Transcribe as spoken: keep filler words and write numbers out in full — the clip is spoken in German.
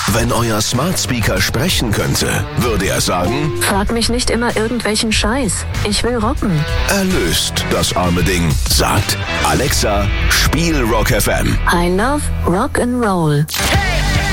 Wenn euer Smart Speaker sprechen könnte, würde er sagen: Frag mich nicht immer irgendwelchen Scheiß. Ich will rocken. Erlöst das arme Ding. Sagt: Alexa, spiel Rock F M. I love rock and roll. Hey!